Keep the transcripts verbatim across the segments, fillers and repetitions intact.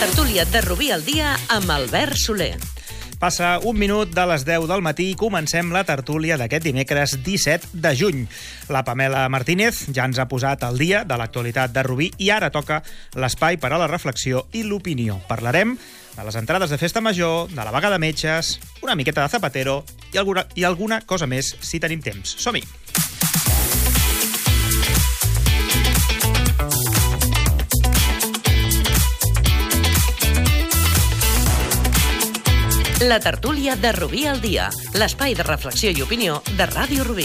Tertúlia de Rubí al dia amb Albert Soler. Passa un minut de les deu del matí i comencem la tertúlia d'aquest dimecres disset de juny. La Pamela Martínez ja ens ha posat al dia de l'actualitat de Rubí i ara toca l'espai per a la reflexió i l'opinió. Parlarem de les entrades de festa major, de la vaga de metges, una miqueta de Zapatero i alguna, i alguna cosa més si tenim temps. Som-hi! La tertúlia de Rubí al dia, l'espai de reflexió i opinió de Ràdio Rubí.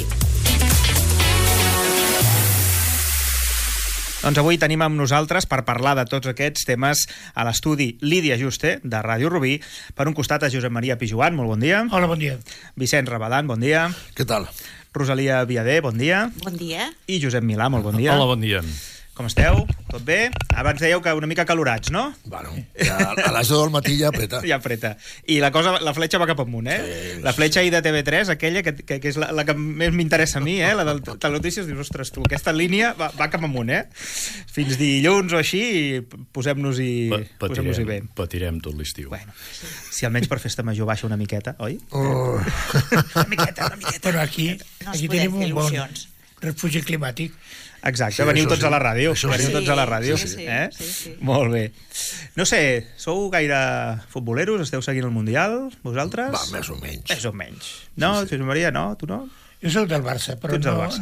Doncs avui tenim amb nosaltres per parlar de tots aquests temes a l'estudi Lídia Juste, de Ràdio Rubí. Per un costat a Josep Maria Pijuan, molt bon dia. Hola, bon dia. Vicenç Rabadán, bon dia. Què tal? Rosalia Viader, bon dia. Bon dia. I Josep Milà, molt bon dia. Hola, bon dia. Com esteu? Tot bé? Abans dèieu que una mica calorats, no? Bueno, ja a les deu del matí ja apreta. Ja apreta. I la cosa, la fletxa va cap amunt, eh? Sí, la fletxa ahir de T V tres, aquella que, que, que és la, la que més m'interessa a mi, eh? La del Telenotícies, dius, ostres, tu, aquesta línia va, va cap amunt, eh? Fins dilluns o així, posem-nos-hi Pa- posem patirem, bé. patirem tot l'estiu. Bueno, si almenys per festa major baixa una miqueta, oi? Oh. Una miqueta, una miqueta. Però aquí, No ens aquí podem tenim fer un bon il·lusions. refugi climàtic. Exacte, Sí, veniu això tots sí. a la ràdio. Això Veniu sí. tots a la ràdio. Sí, sí, eh? sí, sí. Molt bé. No sé, sou gaire futboleros? Esteu seguint el Mundial, vosaltres? Va, més o menys. Més o menys. No, sí, sí. Josep Maria, no? Tu no? Jo soc del Barça, però Tu ets del no, Barça.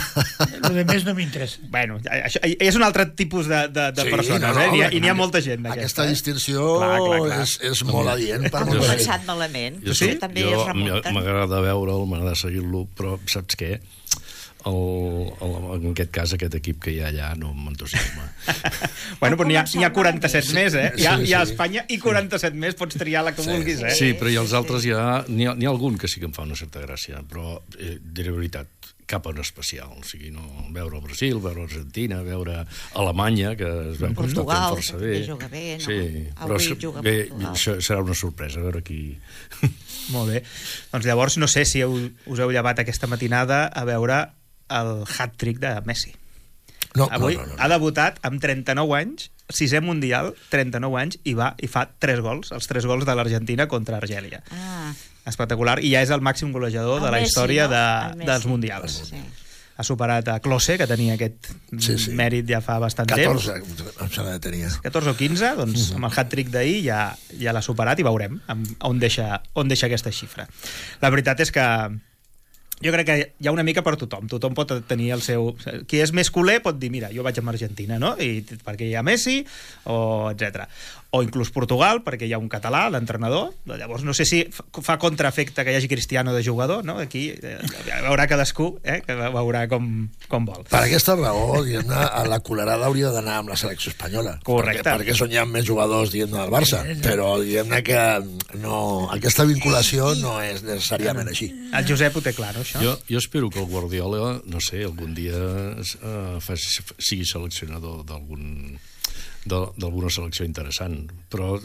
no, el de més no m'interessa. Bueno, això, és un altre tipus de, de, de Sí, persones, no, no, eh? I, clar, I n'hi ha clar. molta gent d'aquesta. Aquesta eh? distinció Clar, clar, clar. És, és molt adient per Han molta gent. començat malament. Jo, Sí? Sí? També jo es remunten. m'agrada veure'l, m'agrada seguir-lo, però saps què? El, el, en aquest cas, aquest equip que hi ha allà no m'entusiasma. Bueno, però n'hi ha, n'hi ha començat quaranta-set més, eh? Hi ha, Sí, hi ha a sí. Espanya i quaranta-set més, pots triar la que Sí, vulguis, eh? Sí, però i els altres hi ha... N'hi ha, n'hi ha algun que sí que em fa una certa gràcia, però, eh, diré la veritat, cap en especial. O sigui, no, veure el Brasil, veure Argentina, veure Alemanya, que es veu que ho està Portugal, fent força bé. també juga bé, no? Sí, però Avui se- juga bé, Portugal. això serà una sorpresa, a veure qui... Molt bé. Doncs llavors, no sé si heu, us heu llevat aquesta matinada a veure el hat-trick de Messi. No, Avui no, no, no. ha debutat amb trenta-nou anys, sisè mundial, trenta-nou anys, i va i fa tres gols, els tres gols de l'Argentina contra Argèlia. Ah, Espectacular, i ja és el màxim golejador el de la Messi, història no? de, El Messi. dels mundials. Sí. Ha superat a Klose, que tenia aquest Sí, sí. mèrit ja fa bastant catorze, temps. em sembla que tenia. catorze o quinze, doncs amb el hat-trick d'ahir ja, ja l'ha superat i veurem amb- on deixa, on deixa aquesta xifra. La veritat és que jo crec que hi ha una mica per tothom. Tothom pot tenir el seu... Qui és més culer pot dir, mira, jo vaig amb Argentina, no? I perquè hi ha Messi, o etcètera. O inclús Portugal, perquè hi ha un català, l'entrenador. Llavors, no sé si fa contraefecte que hi hagi Cristiano de jugador, no? Aquí eh, veurà cadascú, eh? Que veurà com, com vol. Per aquesta raó, diguem-ne, a la culerada hauria d'anar amb la selecció espanyola. Correcte. Perquè, perquè són ja més jugadors, diguem-ne, del Barça. Però, diguem-ne, que no, aquesta vinculació no és necessàriament així. El Josep ho té clar, no, això? Jo, jo espero que el Guardiola, no sé, algun dia uh, faci, sigui seleccionador d'algun de- d'alguna selecció interessant, però